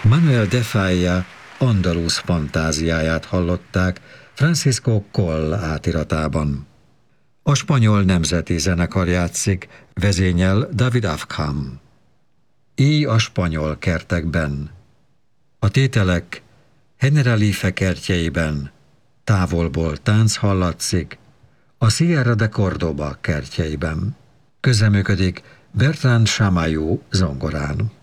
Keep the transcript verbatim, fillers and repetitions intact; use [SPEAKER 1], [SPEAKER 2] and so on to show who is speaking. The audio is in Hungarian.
[SPEAKER 1] Manuel de Falla andalúz fantáziáját hallották Francisco Coll átiratában. A spanyol nemzeti zenekar játszik, vezényel David Afkham. Éj a spanyol kertekben. A tételek Generalife kertjeiben, távolból tánc hallatszik, a Sierra de Córdoba kertjeiben. Közreműködik Bertrand Chamayou zongorán.